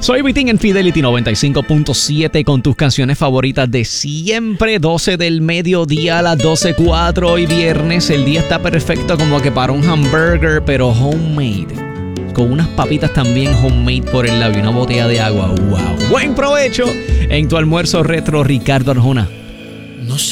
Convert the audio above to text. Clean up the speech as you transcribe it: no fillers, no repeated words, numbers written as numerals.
Soy Vitín en Fidelity 95.7 con tus canciones favoritas de siempre. 12 del mediodía a las 12:04. Hoy viernes. El día está perfecto como que para un hamburger, pero homemade. Con unas papitas también homemade por el lado y una botella de agua. ¡Wow! Buen provecho en tu almuerzo retro, Ricardo Arjona.